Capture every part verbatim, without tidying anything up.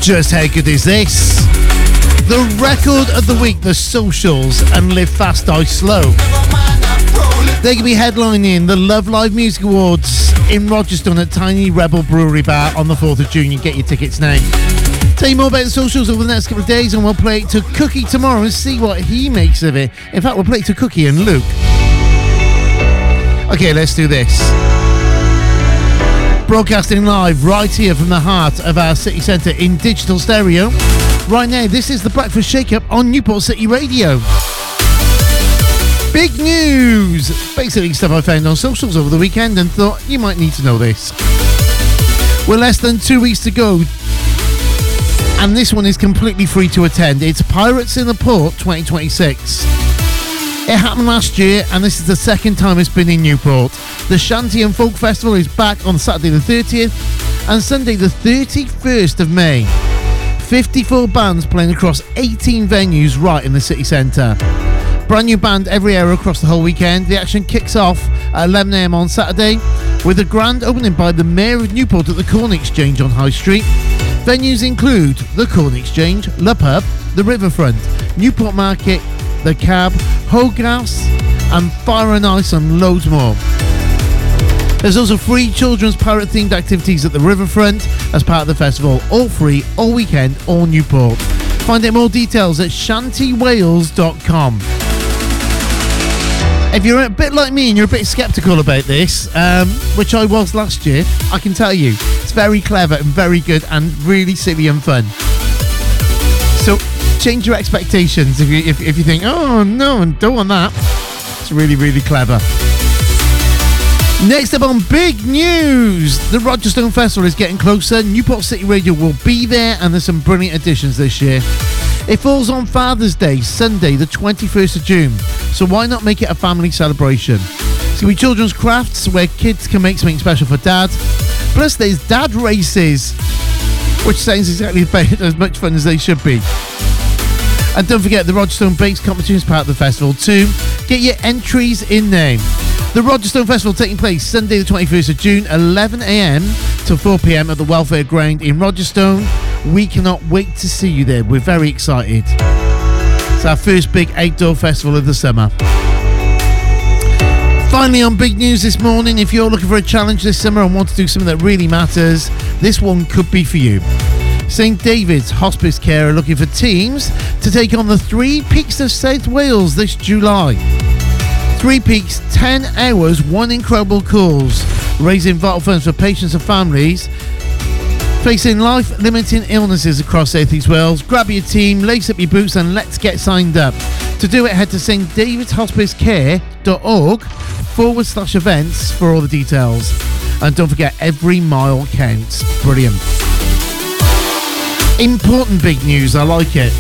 Just how good is this? The record of the week, The Socials and Live Fast Die Slow. They're going to be headlining the Love Live Music Awards in Rogerstone at Tiny Rebel Brewery Bar on the fourth of June. You get your tickets now. Tell you more about The Socials over the next couple of days, and we'll play it to Cookie tomorrow and see what he makes of it. In fact, we'll play it to Cookie and Luke. Okay, let's do this. Broadcasting live right here from the heart of our city centre in digital stereo. Right now, this is the Breakfast Shake-Up on Newport City Radio. Big news! Basically stuff I found on socials over the weekend and thought you might need to know this. We're less than two weeks to go, and this one is completely free to attend. It's Pirates in the Port twenty twenty-six. It happened last year, and this is the second time it's been in Newport. The Shanty and Folk Festival is back on Saturday the thirtieth and Sunday the thirty-first of May. fifty-four bands playing across eighteen venues right in the city centre. Brand new band every hour across the whole weekend. The action kicks off at eleven a m on Saturday with a grand opening by the Mayor of Newport at the Corn Exchange on High Street. Venues include the Corn Exchange, Le Pub, the Riverfront, Newport Market, the Cab, Hogarth's and Fire and Ice and loads more. There's also free children's pirate themed activities at the Riverfront as part of the festival. All free, all weekend, all Newport. Find out more details at shanty wales dot com. If you're a bit like me and you're a bit sceptical about this, um, which I was last year, I can tell you, it's very clever and very good and really silly and fun. So change your expectations if you if, if you think, oh no, don't want that. It's really, really clever. Next up on big news, the Rogerstone Festival is getting closer. Newport City Radio will be there, and there's some brilliant additions this year. It falls on Father's Day, Sunday, the twenty-first of June. So why not make it a family celebration? It's going to be children's crafts where kids can make something special for dad. Plus there's dad races, which sounds exactly about as much fun as they should be. And don't forget the Rogerstone Bakes competition is part of the festival too. Get your entries in there. The Rogerstone Festival taking place Sunday the twenty-first of June, eleven a m till four p m at the Welfare Ground in Rogerstone. We cannot wait to see you there. We're very excited. It's our first big outdoor festival of the summer. Finally, on big news this morning, if you're looking for a challenge this summer and want to do something that really matters, this one could be for you. Saint David's Hospice Care are looking for teams to take on the Three Peaks of South Wales this July. Three Peaks, ten hours, one incredible cause, raising vital funds for patients and families facing life-limiting illnesses across South East Wales. Grab your team, lace up your boots and let's get signed up. To do it, head to stdavidshospicecare.org forward slash events for all the details. And don't forget, every mile counts. Brilliant. Important big news, I like it.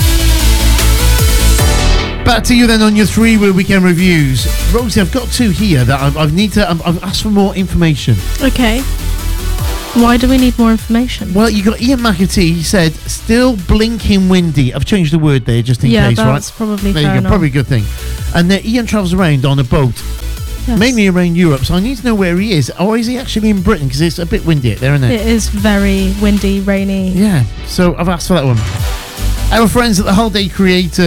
Back to you then on your three weekend reviews. Rosie, I've got two here that I, I need to, I've, I've asked for more information. Okay. Why do we need more information? Well, you got Ian McAtee, he said, still blinking windy. I've changed the word there just in yeah, case, right? Yeah, that's probably there fair you go, probably a good thing. And then Ian travels around on a boat, yes. mainly around Europe, so I need to know where he is. Or is he actually in Britain? Because it's a bit windy out there, isn't it? It is very windy, rainy. Yeah, so I've asked for that one. Our friends at the Holiday Creators